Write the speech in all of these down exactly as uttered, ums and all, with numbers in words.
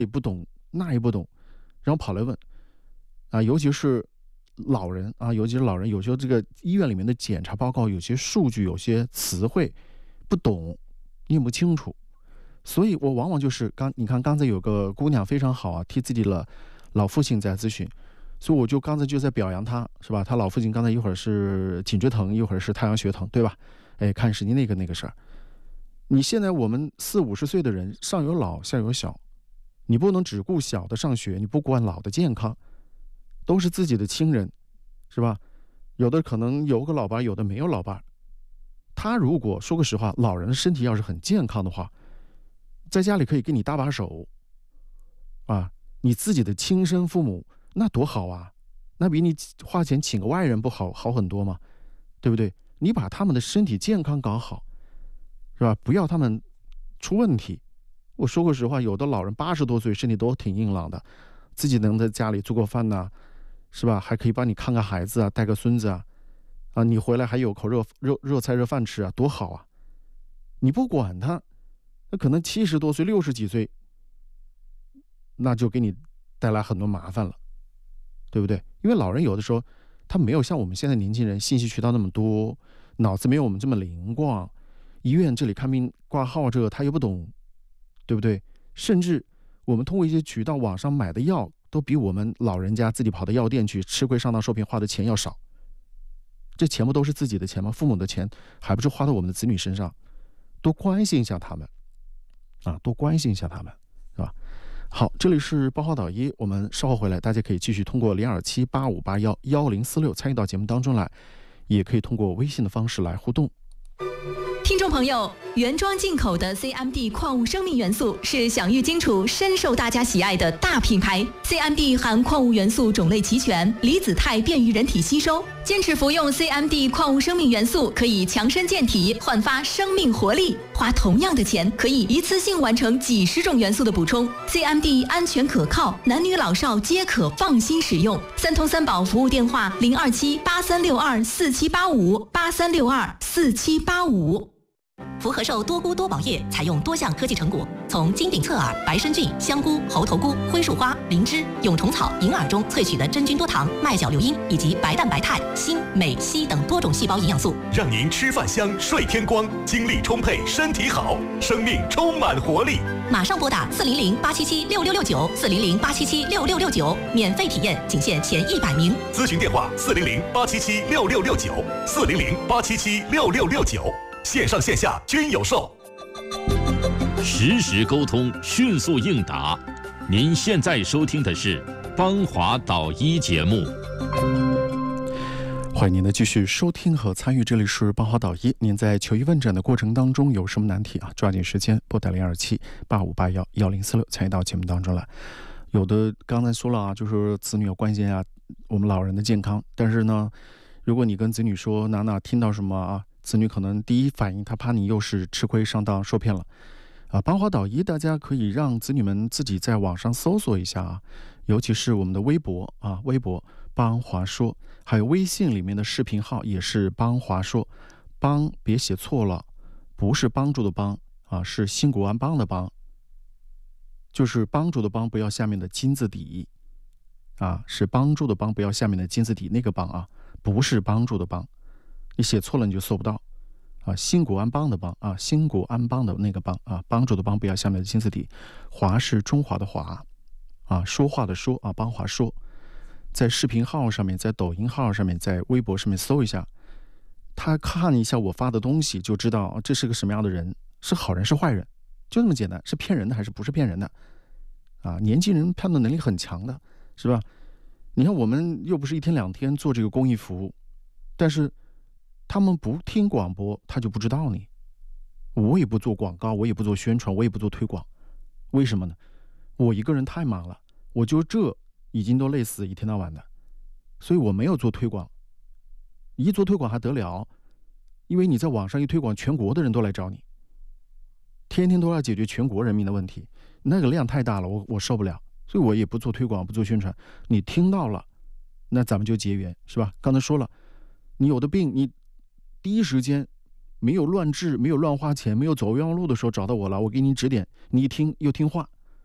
也不懂，那也不懂，然后跑来问啊，尤其是老人啊，尤其是老人，有时候这个医院里面的检查报告，有些数据，有些词汇不懂，念不清楚，所以我往往就是刚你看刚才有个姑娘非常好啊，替自己的老父亲在咨询，所以我就刚才就在表扬她，是吧？她老父亲刚才一会儿是颈椎疼，一会儿是太阳穴疼，对吧？哎，看神经那个那个事儿。你现在我们四五十岁的人，上有老下有小，你不能只顾小的上学，你不管老的健康，都是自己的亲人，是吧？有的可能有个老伴，有的没有老伴。他如果说个实话，老人的身体要是很健康的话，在家里可以给你搭把手啊，你自己的亲生父母那多好啊，那比你花钱请个外人不好好很多吗？对不对？你把他们的身体健康搞好，是吧？不要他们出问题。我说个实话，有的老人八十多岁，身体都挺硬朗的，自己能在家里做过饭呐、啊，是吧？还可以帮你看个孩子啊，带个孙子啊，啊，你回来还有口热热热菜热饭吃啊，多好啊！你不管他，那可能七十多岁、六十几岁，那就给你带来很多麻烦了，对不对？因为老人有的时候他没有像我们现在年轻人信息渠道那么多，脑子没有我们这么灵光，医院这里看病挂号这个他又不懂，对不对？甚至我们通过一些渠道网上买的药，都比我们老人家自己跑到药店去吃亏上当受骗花的钱要少。这钱不都是自己的钱吗？父母的钱还不是花到我们的子女身上？多关心一下他们啊，多关心一下他们，是吧？好，这里是包号导医，我们稍后回来，大家可以继续通过零二七八五八幺幺零四六参与到节目当中来，也可以通过微信的方式来互动。 听众朋友，原装进口的 C M D 矿物生命元素是享誉京楚、深受大家喜爱的大品牌。C M D 含矿物元素种类齐全，离子肽便于人体吸收。坚持服用 C M D 矿物生命元素，可以强身健体，焕发生命活力。花同样的钱，可以一次性完成几十种元素的补充。C M D 安全可靠，男女老少皆可放心使用。三通三保服务电话：零二七八三六二四七八五八三六二四七八五。福和寿多菇多宝液采用多项科技成果，从金顶侧耳、白参菌、香菇、猴头菇、灰树花、灵芝、永虫草、银耳中萃取的真菌多糖、麦角硫因以及白蛋白肽、锌、镁、硒等多种细胞营养素， 让您吃饭香、睡天光，精力充沛，身体好，生命充满活力。 马上拨打四零零八七七六六六九四零零八七七六六六九，免费体验，仅限前一百名。 咨询电话：四零零八七七六六六九四零零八七七六六六九。线上线下均有售， 实时沟通，迅速应答。您现在收听的是邦华导医节目， 欢迎您的继续收听和参与，这里是邦华导医。您在求医问诊的过程当中有什么难题啊？抓紧时间拨打零二七八五八幺幺零四六参与到节目当中来。有的刚才说了啊，就是子女要关心啊我们老人的健康，但是呢，如果你跟子女说哪哪听到什么啊，子女可能第一反应他怕你又是吃亏上当受骗了啊。邦华导医大家可以让子女们自己在网上搜索一下啊，尤其是我们的微博啊，微博邦华说，还有微信里面的视频号也是邦华说，邦别写错了，不是帮助的帮啊，是新国安邦的邦，就是帮助的帮，不要下面的金字底啊，是帮助的帮，不要下面的金字底那个帮啊，不是帮助的帮。你写错了你就搜不到啊，新国安邦的邦啊，新国安邦的那个邦啊，帮助的帮不要下面的金字底，华是中华的华啊，说话的说啊，邦华说，在视频号上面，在抖音号上面，在微博上面搜一下，他看一下我发的东西就知道这是个什么样的人，是好人是坏人，就这么简单，是骗人的还是不是骗人的啊？年轻人判断能力很强的，是吧？你看我们又不是一天两天做这个公益服务，但是他们不听广播，他就不知道你。我也不做广告，我也不做宣传，我也不做推广，为什么呢？我一个人太忙了，我就这已经都累死一天到晚的，所以我没有做推广。一做推广还得了，因为你在网上一推广，全国的人都来找你，天天都要解决全国人民的问题，那个量太大了，我我受不了，所以我也不做推广，不做宣传。你听到了，那咱们就结缘，是吧？刚才说了，你有的病，你第一时间没有乱治，没有乱花钱，没有走冤枉路的时候找到我了，我给你指点，你一听又听话，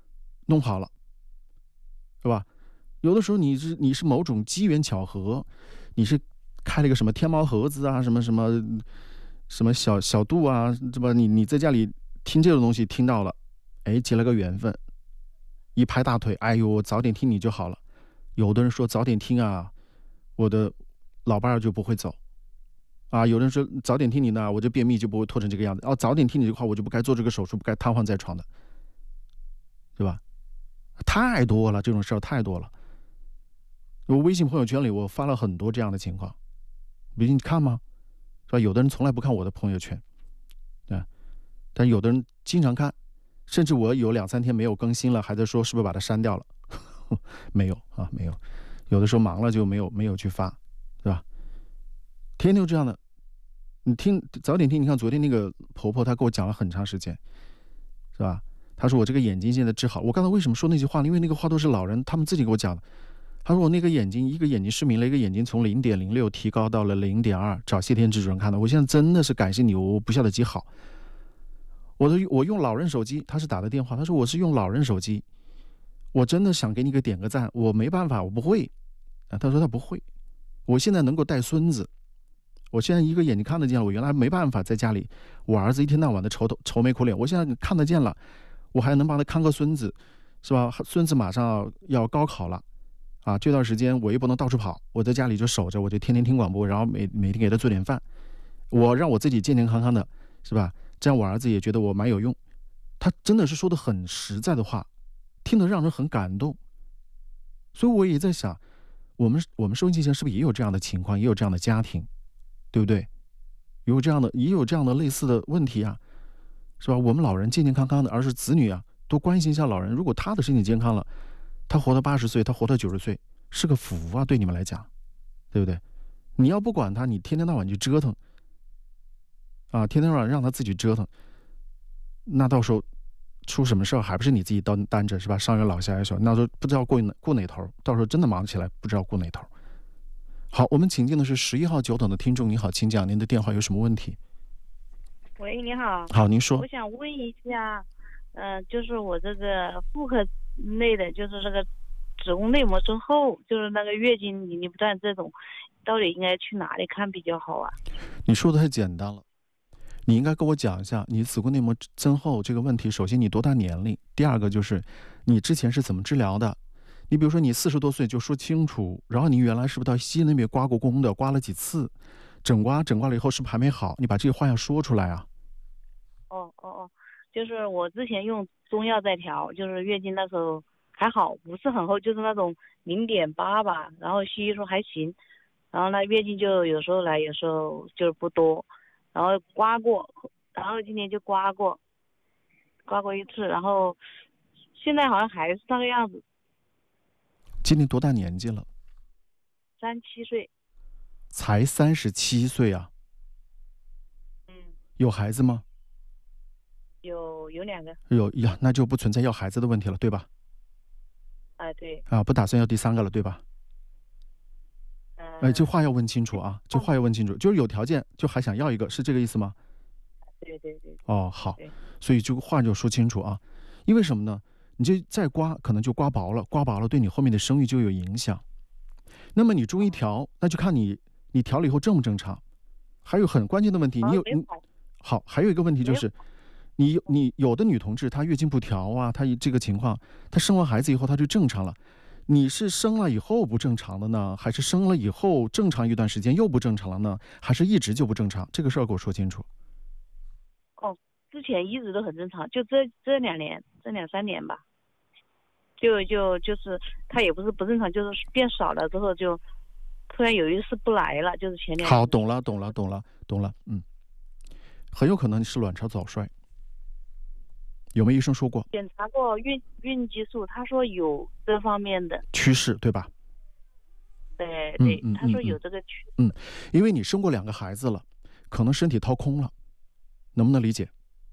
弄好了，是吧？有的时候你是你是某种机缘巧合，你是开了一个什么天猫盒子啊，什么什么什么小小度啊，是吧？你你在家里听这种东西听到了，哎，结了个缘分，一拍大腿，哎呦，我早点听你就好了。有的人说早点听啊，我的老伴儿就不会走。啊，有人说早点听你呢，我这便秘就不会拖成这个样子。哦，早点听你这话，我就不该做这个手术，不该瘫痪在床的，对吧？太多了，这种事儿太多了。我微信朋友圈里我发了很多这样的情况，比如你看吗？是吧？有的人从来不看我的朋友圈，对，但有的人经常看，甚至我有两三天没有更新了，还在说是不是把它删掉了？没有啊，没有。有的时候忙了就没有没有去发，对吧？天天就这样的，你听早点听。你看昨天那个婆婆，她给我讲了很长时间，是吧？她说我这个眼睛现在治好。我刚才为什么说那句话？因为那个话都是老人他们自己给我讲的。她说我那个眼睛，一个眼睛失明了，一个眼睛从零点零六提高到了零点二，找谢天志主任看的。我现在真的是感谢你，我不晓得几好。我的我用老人手机，他是打的电话，他说我是用老人手机，我真的想给你个点个赞，我没办法，我不会啊。他说他不会，我现在能够带孙子。我现在一个眼睛看得见了，我原来没办法在家里，我儿子一天到晚的愁头愁眉苦脸，我现在看得见了，我还能帮他看个孙子，是吧？孙子马上要高考了，啊，这段时间我又不能到处跑，我在家里就守着，我就天天听广播，然后每每天给他做点饭，我让我自己健健康康的，是吧？这样我儿子也觉得我蛮有用。他真的是说的很实在的话，听得让人很感动。所以我也在想，我们我们收音机前是不是也有这样的情况，也有这样的家庭？对不对？有这样的，也有这样的类似的问题啊，是吧？我们老人健健康康的，而是子女啊，多关心一下老人。如果他的身体健康了，他活到八十岁，他活到九十岁，是个福啊，对你们来讲，对不对？你要不管他，你天天到晚去折腾，啊，天天到晚让他自己折腾，那到时候出什么事儿还不是你自己担担着，是吧？上有老下有小，那时候不知道顾哪顾哪头，到时候真的忙起来不知道顾哪头。好，我们请进的是十一号久等的听众，你好，请讲您的电话有什么问题？ 喂，你好。 好，您说。 我想问一下，嗯、呃，就是我这个妇科类的，就是这个子宫内膜增厚，就是那个月经淋漓不断这种，到底应该去哪里看比较好啊？ 你说的太简单了，你应该跟我讲一下你子宫内膜增厚这个问题。首先，你多大年龄？第二个就是你之前是怎么治疗的？你比如说你四十多岁就说清楚，然后你原来是不是到西医那边刮过宫的，刮了几次，整刮整刮了以后是不是还没好？你把这个话要说出来啊。 哦哦哦，就是我之前用中药在调，就是月经那时候还好，不是很厚，就是那种零点八吧，然后西医说还行，然后呢月经就有时候来，有时候就是不多，然后刮过，然后今年就刮过，刮过一次，然后现在好像还是那个样子。 今年多大年纪了？ 三七岁。 才三十七岁啊？ 嗯。 有孩子吗？ 有有两个。 有呀，那就不存在要孩子的问题了，对吧？ 哎、呃，对。 啊，不打算要第三个了，对吧？ 呃、 哎，这话要问清楚啊，这话要问清楚，就是有条件就还想要一个，是这个意思吗？ 对对对。 哦，好，所以这个话就说清楚啊，因为什么呢？你这再刮可能就刮薄了，刮薄了对你后面的生育就有影响。那么你中医调，那就看你你调了以后正不正常。还有很关键的问题，你有你好，还有一个问题就是，你你有的女同志她月经不调啊，她这个情况，她生完孩子以后她就正常了。你是生了以后不正常的呢，还是生了以后正常一段时间又不正常了呢？还是一直就不正常？这个事儿给我说清楚。 哦，之前一直都很正常，就这这两年，这两三年吧。就就就是他也不是不正常，就是变少了之后就突然有一次不来了，就是前两年。 好，懂了懂了懂了懂了，嗯，很有可能是卵巢早衰，有没有医生说过？ 检查过孕孕激素，他说有这方面的趋势，对吧？ 对对、 嗯嗯， 他说有这个趋势。 嗯，因为你生过两个孩子了，可能身体掏空了，能不能理解？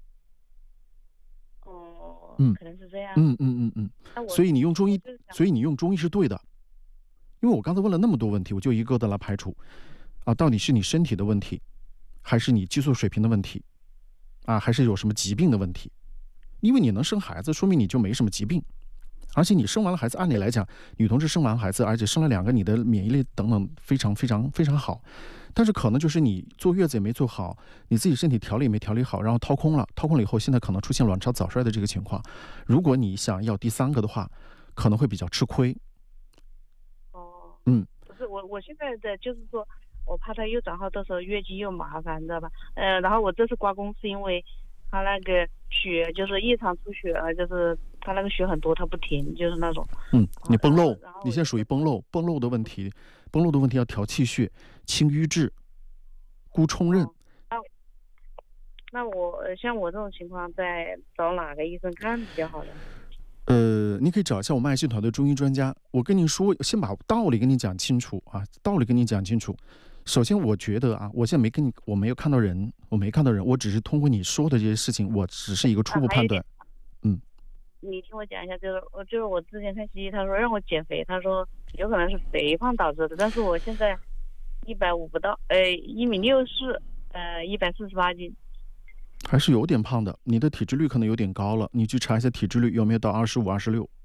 嗯，可能是这样。 嗯嗯嗯嗯，所以你用中医，所以你用中医是对的，因为我刚才问了那么多问题，我就一个个的来排除，啊，到底是你身体的问题，还是你激素水平的问题，啊，还是有什么疾病的问题？因为你能生孩子，说明你就没什么疾病， 而且你生完了孩子，按理来讲，女同志生完孩子，而且生了两个，你的免疫力等等非常非常非常好，但是可能就是你坐月子也没做好，你自己身体调理也没调理好，然后掏空了，掏空了以后，现在可能出现卵巢早衰的这个情况。如果你想要第三个的话，可能会比较吃亏。 哦， 嗯， 不是我我现在的就是说，我怕他又长好，到时候月经又麻烦，你知道吧？呃，然后我这次刮宫是因为他那个血就是异常出血了，就是他那个血很多，他不停，就是那种。 嗯，你崩漏然后， 你现在属于崩漏，崩漏的问题，崩漏的问题要调气血、清瘀滞、固冲任。 那那我呃像我这种情况，在找哪个医生看比较好呢？ 呃，你可以找一下我们爱心团队中医专家。我跟你说，先把道理跟你讲清楚啊，道理跟你讲清楚。首先，我觉得啊，我现在没跟你，我没有看到人，我没看到人，我只是通过你说的这些事情，我只是一个初步判断。嗯， 你听我讲一下，就是我就是我之前看西医，他说让我减肥，他说有可能是肥胖导致的，但是我现在一百五不到，呃，一米六四，呃，一百四十八斤。 还是有点胖的，你的体脂率可能有点高了，你去查一下体脂率有没有到二十五、二十六。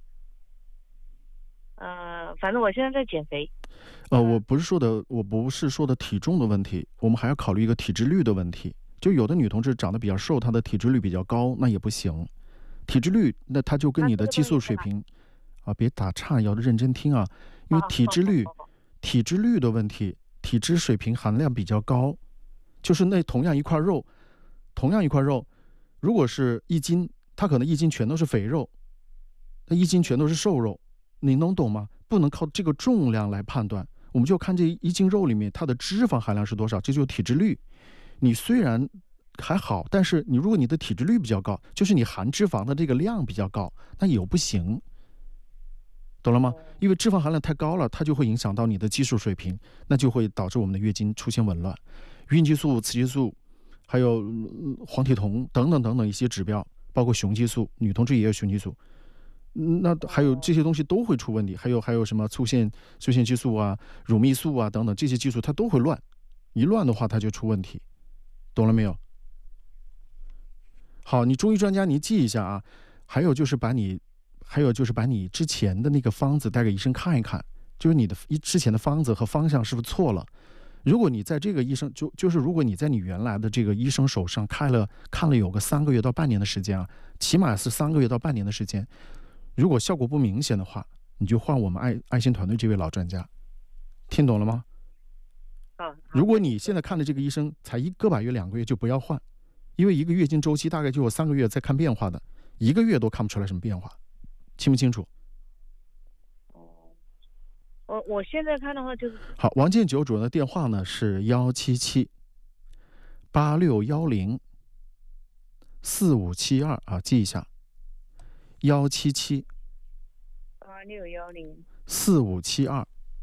呃，反正我现在在减肥。 呃，我不是说的，我不是说的体重的问题，我们还要考虑一个体脂率的问题。就有的女同志长得比较瘦，她的体脂率比较高，那也不行。体脂率，那它就跟你的激素水平，啊，别打岔，要认真听啊，因为体脂率，体脂率的问题，体脂水平含量比较高，就是那同样一块肉。同样一块肉，如果是一斤，它可能一斤全都是肥肉，那一斤全都是瘦肉，你能懂吗？不能靠这个重量来判断，我们就看这一斤肉里面它的脂肪含量是多少，这就是体脂率。你虽然还好，但是你如果你的体脂率比较高，就是你含脂肪的这个量比较高，那也不行，懂了吗？因为脂肪含量太高了，它就会影响到你的激素水平，那就会导致我们的月经出现紊乱，孕激素、雌激素。还有黄体酮等等等等一些指标，包括雄激素，女同志也有雄激素，那还有这些东西都会出问题。还有还有什么促腺促腺激素啊、乳泌素啊等等这些激素，它都会乱，一乱的话它就出问题，懂了没有？好，你中医专家你记一下啊。还有就是把你，还有就是把你之前的那个方子带给医生看一看，就是你的之前的方子和方向是不是错了。如果你在这个医生就就是如果你在你原来的这个医生手上开了看了有个三个月到半年的时间啊，起码是三个月到半年的时间，如果效果不明显的话，你就换我们爱爱心团队这位老专家，听懂了吗？ 啊， 如果你现在看的这个医生才一个把月两个月，就不要换，因为一个月经周期大概就有三个月在看变化的，一个月都看不出来什么变化，清不清楚？ 我我现在看的话就是好，王建九主任的电话呢是幺七七八六幺零四五七二啊，记一下，幺七七八六幺零四五七二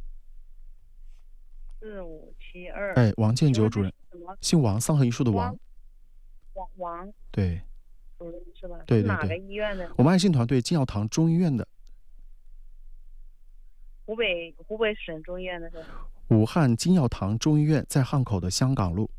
四五七二。 哎，王建九主任，姓王，三横一竖的王， 王王对， 主任是吧？ 对对对， 哪个医院的？ 我们爱心团队金耀堂中医院的。 湖北湖北省中医院的是吧？ 武汉金耀堂中医院在汉口的香港路。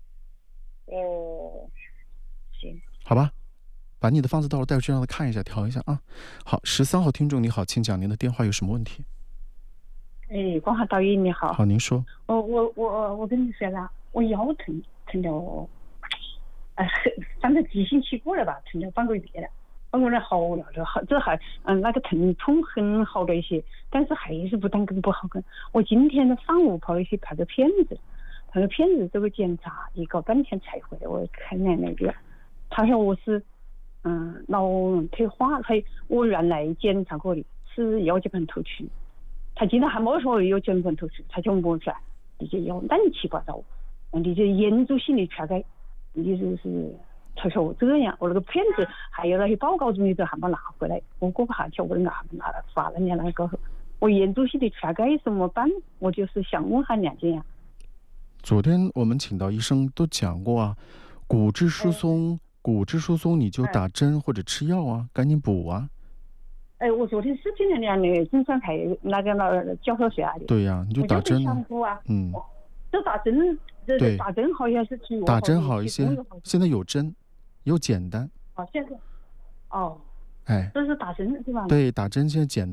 哦，行， 好吧，把你的方子到了带回去让他看一下，调一下啊。好，十三号听众你好，请讲您的电话有什么问题？ 哎，光华导演你好。 好，您说。 我我我我跟你说啦，我腰疼疼了，哎，反正几星期过了吧，疼了半个月了。半个月好了，这好这还嗯那个疼痛很好了一些，但是还是不但更不好更。我今天的上午跑去拍个片子，拍个片子这个检查一搞半天才回来，我看奶奶边，他说我是嗯脑退化，他我原来检查过的是腰间盘突出，他今天还没说有腰间盘突出，他就摸出来你这腰乱七八糟，你这严重性的缺钙，你就是他说我这样，我那个片子还有那些报告中的都还没拿回来，我过不下去，我拿拿来发了你那个，我严重性的缺钙怎么办？我就是想问下两件呀。 昨天我们请到医生都讲过啊，骨质疏松，骨质疏松你就打针或者吃药啊，赶紧补啊。 哎，我昨天是听了两个中山台那个那教授说的。 对呀、啊，你就打针啊。啊嗯。 这打针，这打针好像是挺打针好一些，现在有针。又简单哦，现在哦， 哎， 这是打针是吧？ 对，打针现在简